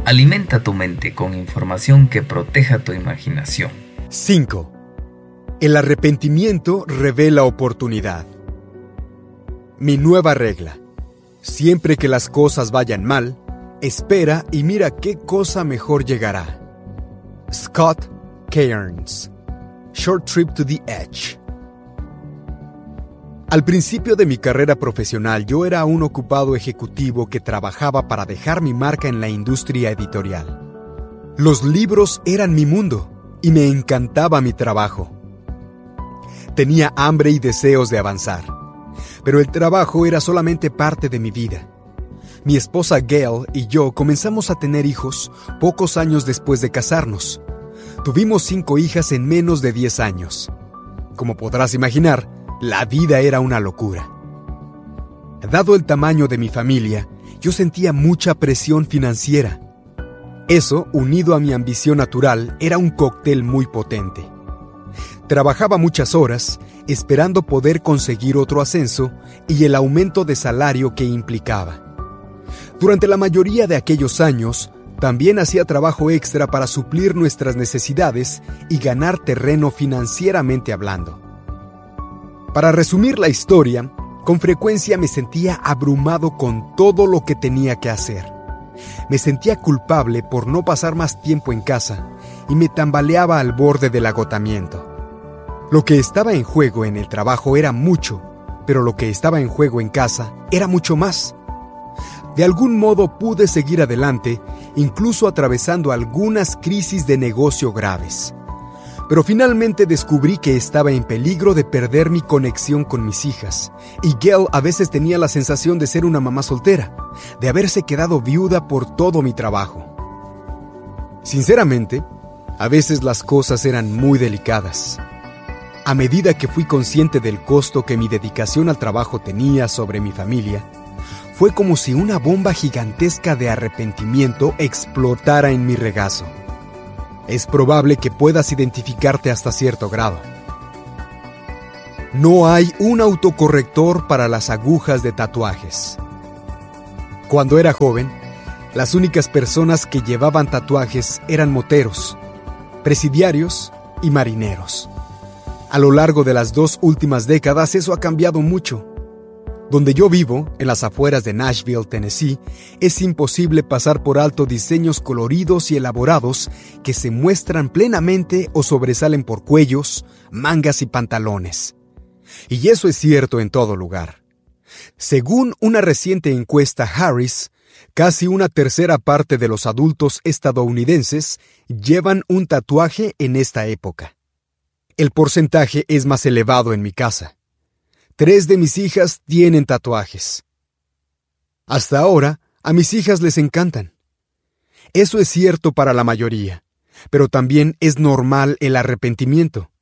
Alimenta tu mente con información que proteja tu imaginación. 5. El arrepentimiento revela oportunidad. Mi nueva regla. Siempre que las cosas vayan mal, espera y mira qué cosa mejor llegará. Scott Cairns. Short Trip to the Edge. Al principio de mi carrera profesional, yo era un ocupado ejecutivo que trabajaba para dejar mi marca en la industria editorial. Los libros eran mi mundo y me encantaba mi trabajo. Tenía hambre y deseos de avanzar, pero el trabajo era solamente parte de mi vida. Mi esposa Gail y yo comenzamos a tener hijos pocos años después de casarnos. Tuvimos 5 hijas en menos de 10 años. Como podrás imaginar, la vida era una locura. Dado el tamaño de mi familia, yo sentía mucha presión financiera. Eso, unido a mi ambición natural, era un cóctel muy potente. Trabajaba muchas horas, esperando poder conseguir otro ascenso y el aumento de salario que implicaba. Durante la mayoría de aquellos años, también hacía trabajo extra para suplir nuestras necesidades y ganar terreno financieramente hablando. Para resumir la historia, con frecuencia me sentía abrumado con todo lo que tenía que hacer. Me sentía culpable por no pasar más tiempo en casa y me tambaleaba al borde del agotamiento. Lo que estaba en juego en el trabajo era mucho, pero lo que estaba en juego en casa era mucho más. De algún modo pude seguir adelante, incluso atravesando algunas crisis de negocio graves. Pero finalmente descubrí que estaba en peligro de perder mi conexión con mis hijas, y Gail a veces tenía la sensación de ser una mamá soltera, de haberse quedado viuda por todo mi trabajo. Sinceramente, a veces las cosas eran muy delicadas. A medida que fui consciente del costo que mi dedicación al trabajo tenía sobre mi familia, fue como si una bomba gigantesca de arrepentimiento explotara en mi regazo. Es probable que puedas identificarte hasta cierto grado. No hay un autocorrector para las agujas de tatuajes. Cuando era joven, las únicas personas que llevaban tatuajes eran moteros, presidiarios y marineros. A lo largo de las 2 últimas décadas eso ha cambiado mucho. Donde yo vivo, en las afueras de Nashville, Tennessee, es imposible pasar por alto diseños coloridos y elaborados que se muestran plenamente o sobresalen por cuellos, mangas y pantalones. Y eso es cierto en todo lugar. Según una reciente encuesta Harris, casi 1/3 parte de los adultos estadounidenses llevan un tatuaje en esta época. El porcentaje es más elevado en mi casa. 3 de mis hijas tienen tatuajes. Hasta ahora, a mis hijas les encantan. Eso es cierto para la mayoría, pero también es normal el arrepentimiento.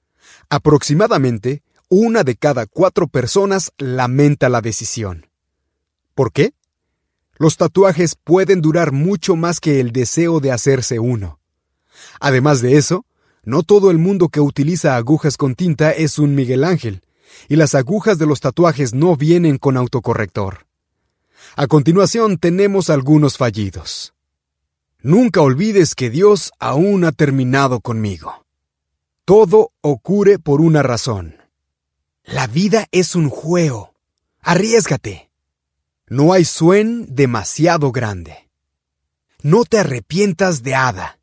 Aproximadamente, 1 de cada 4 personas lamenta la decisión. ¿Por qué? Los tatuajes pueden durar mucho más que el deseo de hacerse uno. Además de eso, no todo el mundo que utiliza agujas con tinta es un Miguel Ángel, y las agujas de los tatuajes no vienen con autocorrector. A continuación tenemos algunos fallidos. Nunca olvides que Dios aún ha terminado conmigo. Todo ocurre por una razón. La vida es un juego. Arriésgate. No hay sueño demasiado grande. No te arrepientas de nada.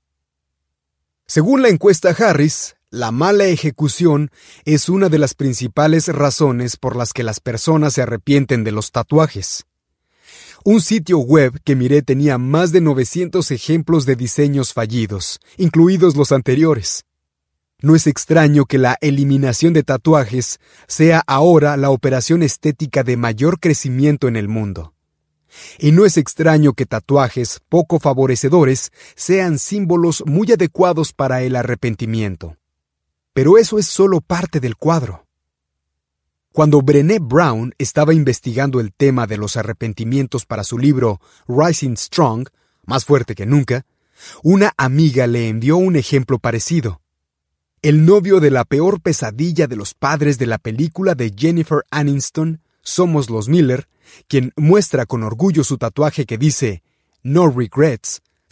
Según la encuesta Harris, la mala ejecución es una de las principales razones por las que las personas se arrepienten de los tatuajes. Un sitio web que miré tenía más de 900 ejemplos de diseños fallidos, incluidos los anteriores. No es extraño que la eliminación de tatuajes sea ahora la operación estética de mayor crecimiento en el mundo. Y no es extraño que tatuajes poco favorecedores sean símbolos muy adecuados para el arrepentimiento. Pero eso es solo parte del cuadro. Cuando Brené Brown estaba investigando el tema de los arrepentimientos para su libro Rising Strong, más fuerte que nunca, una amiga le envió un ejemplo parecido. El novio de la peor pesadilla de los padres de la película de Jennifer Aniston, Somos los Miller, quien muestra con orgullo su tatuaje que dice "No regrets",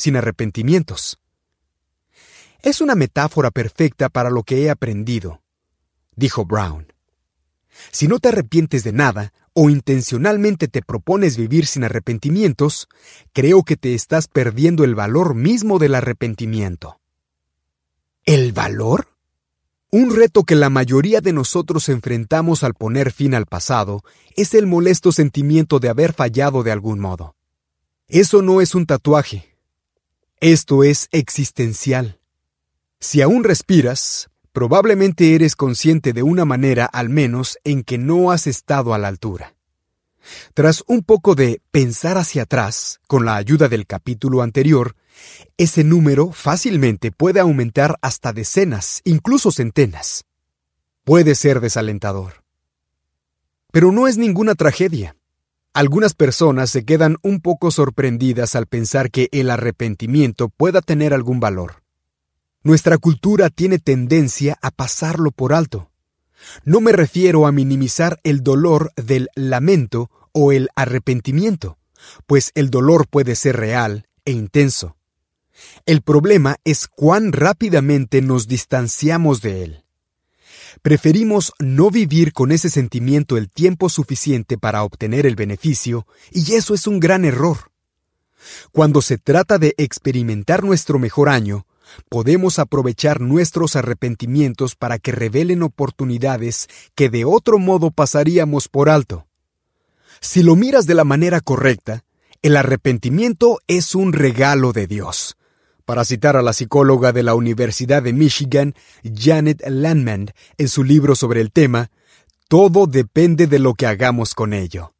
sin arrepentimientos. Es una metáfora perfecta para lo que he aprendido, dijo Brown. Si no te arrepientes de nada o intencionalmente te propones vivir sin arrepentimientos, creo que te estás perdiendo el valor mismo del arrepentimiento. ¿El valor? Un reto que la mayoría de nosotros enfrentamos al poner fin al pasado es el molesto sentimiento de haber fallado de algún modo. Eso no es un tatuaje. Esto es existencial. Si aún respiras, probablemente eres consciente de una manera al menos en que no has estado a la altura. Tras un poco de pensar hacia atrás, con la ayuda del capítulo anterior, ese número fácilmente puede aumentar hasta decenas, incluso centenas. Puede ser desalentador. Pero no es ninguna tragedia. Algunas personas se quedan un poco sorprendidas al pensar que el arrepentimiento pueda tener algún valor. Nuestra cultura tiene tendencia a pasarlo por alto. No me refiero a minimizar el dolor del lamento o el arrepentimiento, pues el dolor puede ser real e intenso. El problema es cuán rápidamente nos distanciamos de él. Preferimos no vivir con ese sentimiento el tiempo suficiente para obtener el beneficio, y eso es un gran error. Cuando se trata de experimentar nuestro mejor año, podemos aprovechar nuestros arrepentimientos para que revelen oportunidades que de otro modo pasaríamos por alto. Si lo miras de la manera correcta, el arrepentimiento es un regalo de Dios. Para citar a la psicóloga de la Universidad de Michigan, Janet Landman, en su libro sobre el tema, todo depende de lo que hagamos con ello.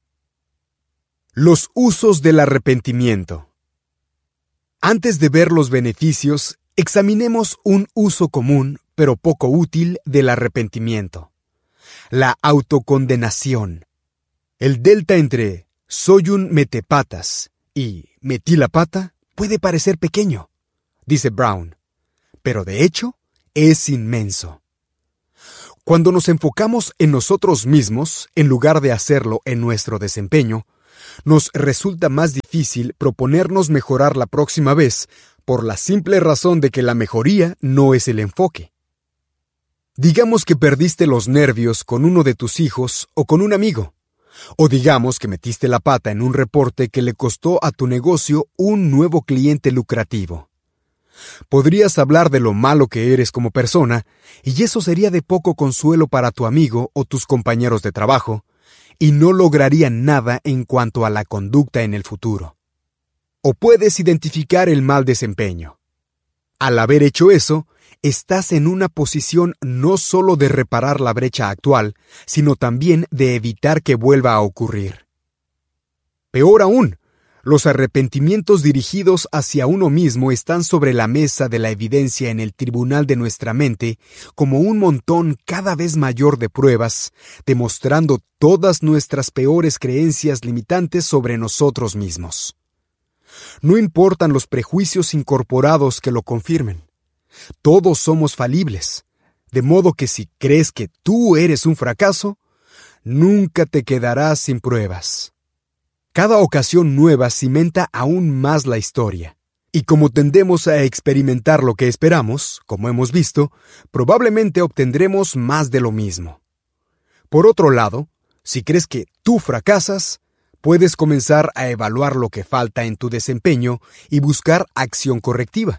Los usos del arrepentimiento. Antes de ver los beneficios, examinemos un uso común, pero poco útil, del arrepentimiento. La autocondenación. El delta entre soy un metepatas y metí la pata puede parecer pequeño, dice Brown, pero de hecho es inmenso. Cuando nos enfocamos en nosotros mismos, en lugar de hacerlo en nuestro desempeño, nos resulta más difícil proponernos mejorar la próxima vez por la simple razón de que la mejoría no es el enfoque. Digamos que perdiste los nervios con uno de tus hijos o con un amigo. O digamos que metiste la pata en un reporte que le costó a tu negocio un nuevo cliente lucrativo. Podrías hablar de lo malo que eres como persona, y eso sería de poco consuelo para tu amigo o tus compañeros de trabajo, y no lograrían nada en cuanto a la conducta en el futuro. O puedes identificar el mal desempeño. Al haber hecho eso, estás en una posición no solo de reparar la brecha actual, sino también de evitar que vuelva a ocurrir. Peor aún, los arrepentimientos dirigidos hacia uno mismo están sobre la mesa de la evidencia en el tribunal de nuestra mente como un montón cada vez mayor de pruebas, demostrando todas nuestras peores creencias limitantes sobre nosotros mismos. No importan los prejuicios incorporados que lo confirmen. Todos somos falibles, de modo que si crees que tú eres un fracaso, nunca te quedarás sin pruebas. Cada ocasión nueva cimenta aún más la historia, y como tendemos a experimentar lo que esperamos, como hemos visto, probablemente obtendremos más de lo mismo. Por otro lado, si crees que tú fracasas, puedes comenzar a evaluar lo que falta en tu desempeño y buscar acción correctiva.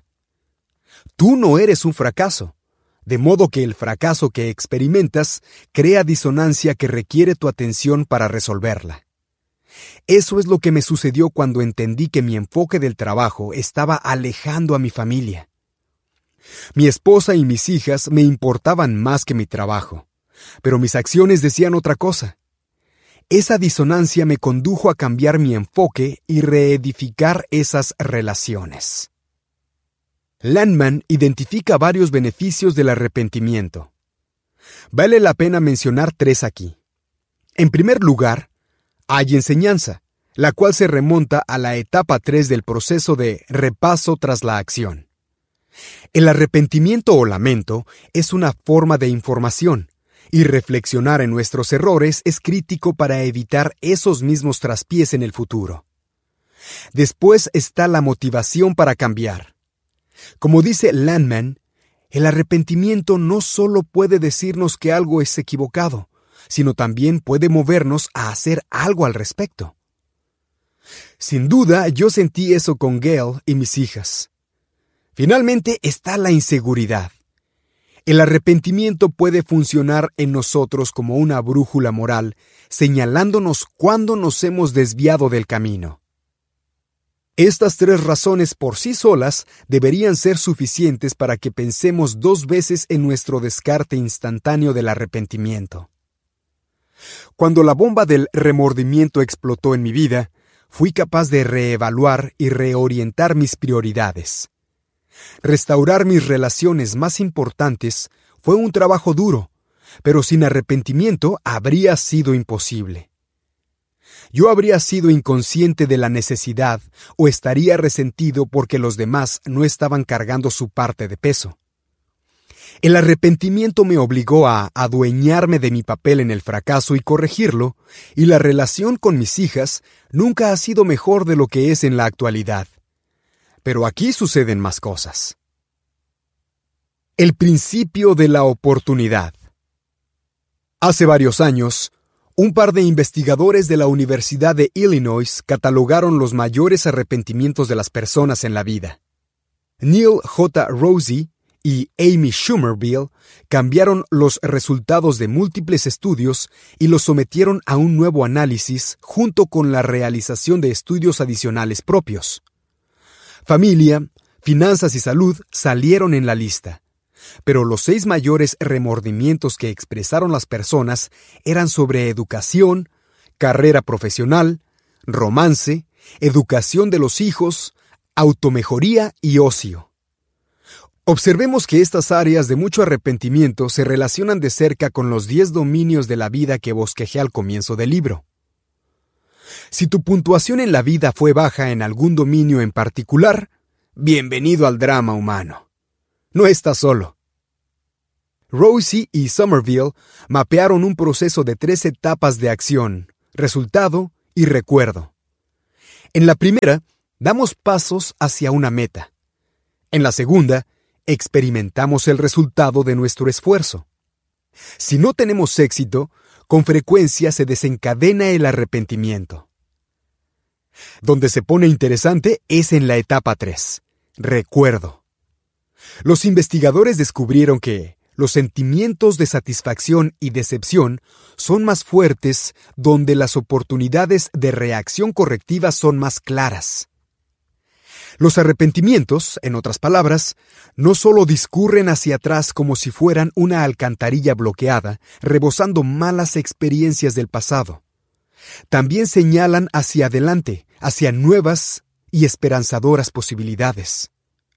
Tú no eres un fracaso, de modo que el fracaso que experimentas crea disonancia que requiere tu atención para resolverla. Eso es lo que me sucedió cuando entendí que mi enfoque del trabajo estaba alejando a mi familia. Mi esposa y mis hijas me importaban más que mi trabajo, pero mis acciones decían otra cosa. Esa disonancia me condujo a cambiar mi enfoque y reedificar esas relaciones. Landman identifica varios beneficios del arrepentimiento. Vale la pena mencionar 3 aquí. En primer lugar, hay enseñanza, la cual se remonta a la etapa 3 del proceso de repaso tras la acción. El arrepentimiento o lamento es una forma de información, y reflexionar en nuestros errores es crítico para evitar esos mismos traspiés en el futuro. Después está la motivación para cambiar. Como dice Landman, el arrepentimiento no solo puede decirnos que algo es equivocado, sino también puede movernos a hacer algo al respecto. Sin duda, yo sentí eso con Gail y mis hijas. Finalmente está la inseguridad. El arrepentimiento puede funcionar en nosotros como una brújula moral, señalándonos cuándo nos hemos desviado del camino. Estas 3 razones por sí solas deberían ser suficientes para que pensemos 2 veces en nuestro descarte instantáneo del arrepentimiento. Cuando la bomba del remordimiento explotó en mi vida, fui capaz de reevaluar y reorientar mis prioridades. Restaurar mis relaciones más importantes fue un trabajo duro, pero sin arrepentimiento habría sido imposible. Yo habría sido inconsciente de la necesidad o estaría resentido porque los demás no estaban cargando su parte de peso. El arrepentimiento me obligó a adueñarme de mi papel en el fracaso y corregirlo, y la relación con mis hijas nunca ha sido mejor de lo que es en la actualidad. Pero aquí suceden más cosas. El principio de la oportunidad. Hace varios años, un par de investigadores de la Universidad de Illinois catalogaron los mayores arrepentimientos de las personas en la vida. Neil J. Rosey y Amy Schumerville cambiaron los resultados de múltiples estudios y los sometieron a un nuevo análisis junto con la realización de estudios adicionales propios. Familia, finanzas y salud salieron en la lista, pero los 6 mayores remordimientos que expresaron las personas eran sobre educación, carrera profesional, romance, educación de los hijos, automejoría y ocio. Observemos que estas áreas de mucho arrepentimiento se relacionan de cerca con los 10 dominios de la vida que bosquejé al comienzo del libro. Si tu puntuación en la vida fue baja en algún dominio en particular, bienvenido al drama humano. No estás solo. Rosey y Somerville mapearon un proceso de 3 etapas de acción, resultado y recuerdo. En la primera, damos pasos hacia una meta. En la segunda, experimentamos el resultado de nuestro esfuerzo. Si no tenemos éxito, con frecuencia se desencadena el arrepentimiento. Donde se pone interesante es en la etapa 3, recuerdo. Los investigadores descubrieron que los sentimientos de satisfacción y decepción son más fuertes donde las oportunidades de reacción correctiva son más claras. Los arrepentimientos, en otras palabras, no solo discurren hacia atrás como si fueran una alcantarilla bloqueada, rebosando malas experiencias del pasado. También señalan hacia adelante, hacia nuevas y esperanzadoras posibilidades.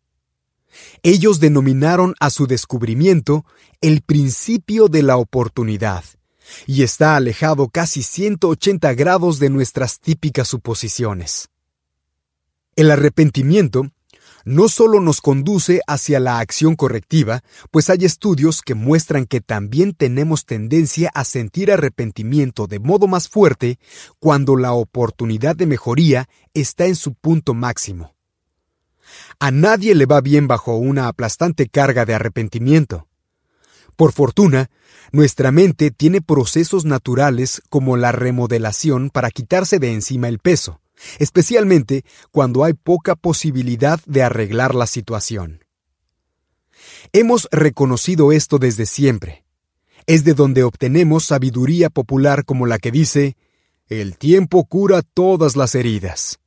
Ellos denominaron a su descubrimiento el principio de la oportunidad, y está alejado casi 180 grados de nuestras típicas suposiciones. El arrepentimiento no solo nos conduce hacia la acción correctiva, pues hay estudios que muestran que también tenemos tendencia a sentir arrepentimiento de modo más fuerte cuando la oportunidad de mejoría está en su punto máximo. A nadie le va bien bajo una aplastante carga de arrepentimiento. Por fortuna, nuestra mente tiene procesos naturales como la remodelación para quitarse de encima el peso, especialmente cuando hay poca posibilidad de arreglar la situación. Hemos reconocido esto desde siempre. Es de donde obtenemos sabiduría popular como la que dice: «El tiempo cura todas las heridas».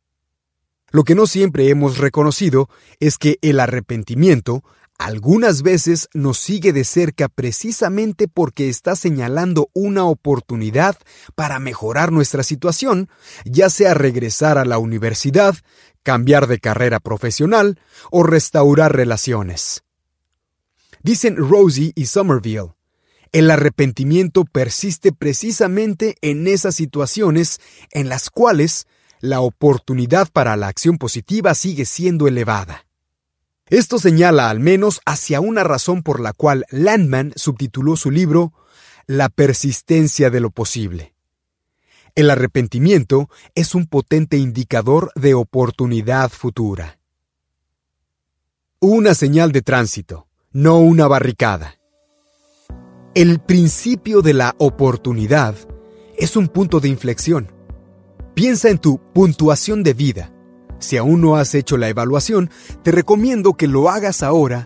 Lo que no siempre hemos reconocido es que el arrepentimiento algunas veces nos sigue de cerca precisamente porque está señalando una oportunidad para mejorar nuestra situación, ya sea regresar a la universidad, cambiar de carrera profesional o restaurar relaciones. Dicen Rosey y Somerville, el arrepentimiento persiste precisamente en esas situaciones en las cuales la oportunidad para la acción positiva sigue siendo elevada. Esto señala al menos hacia una razón por la cual Landman subtituló su libro La persistencia de lo posible. El arrepentimiento es un potente indicador de oportunidad futura. Una señal de tránsito, no una barricada. El principio de la oportunidad es un punto de inflexión. Piensa en tu puntuación de vida. Si aún no has hecho la evaluación, te recomiendo que lo hagas ahora.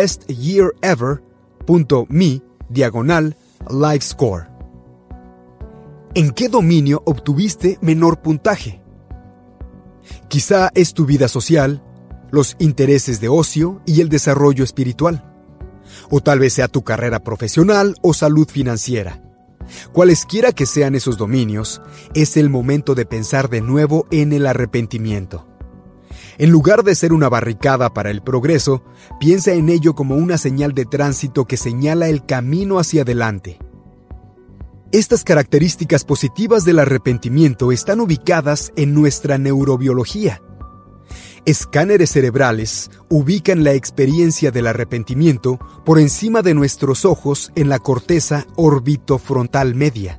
bestyearever.me/LifeScore. ¿En qué dominio obtuviste menor puntaje? Quizá es tu vida social, los intereses de ocio y el desarrollo espiritual. O tal vez sea tu carrera profesional o salud financiera. Cualesquiera que sean esos dominios, es el momento de pensar de nuevo en el arrepentimiento. En lugar de ser una barricada para el progreso, piensa en ello como una señal de tránsito que señala el camino hacia adelante. Estas características positivas del arrepentimiento están ubicadas en nuestra neurobiología. Escáneres cerebrales ubican la experiencia del arrepentimiento por encima de nuestros ojos en la corteza orbitofrontal media.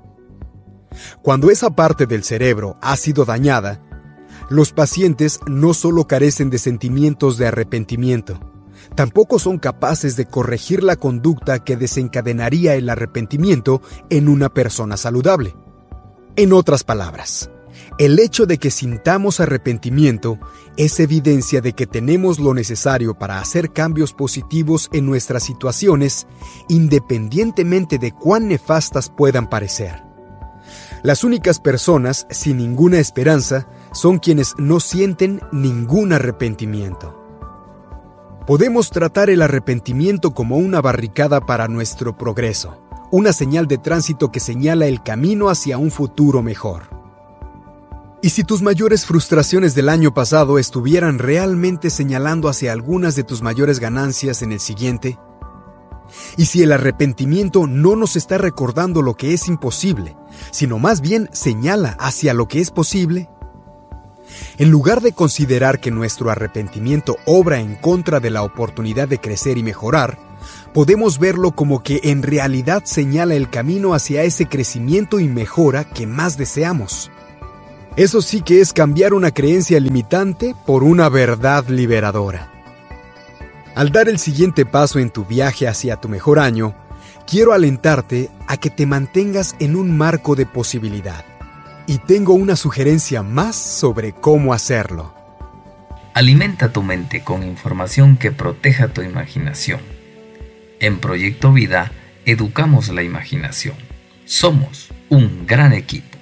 Cuando esa parte del cerebro ha sido dañada, los pacientes no solo carecen de sentimientos de arrepentimiento, tampoco son capaces de corregir la conducta que desencadenaría el arrepentimiento en una persona saludable. En otras palabras, el hecho de que sintamos arrepentimiento es evidencia de que tenemos lo necesario para hacer cambios positivos en nuestras situaciones, independientemente de cuán nefastas puedan parecer. Las únicas personas sin ninguna esperanza son quienes no sienten ningún arrepentimiento. Podemos tratar el arrepentimiento como una barricada para nuestro progreso, una señal de tránsito que señala el camino hacia un futuro mejor. ¿Y si tus mayores frustraciones del año pasado estuvieran realmente señalando hacia algunas de tus mayores ganancias en el siguiente? ¿Y si el arrepentimiento no nos está recordando lo que es imposible, sino más bien señala hacia lo que es posible? En lugar de considerar que nuestro arrepentimiento obra en contra de la oportunidad de crecer y mejorar, podemos verlo como que en realidad señala el camino hacia ese crecimiento y mejora que más deseamos. Eso sí que es cambiar una creencia limitante por una verdad liberadora. Al dar el siguiente paso en tu viaje hacia tu mejor año, quiero alentarte a que te mantengas en un marco de posibilidad. Y tengo una sugerencia más sobre cómo hacerlo. Alimenta tu mente con información que proteja tu imaginación. En Proyecto Vida, educamos la imaginación. Somos un gran equipo.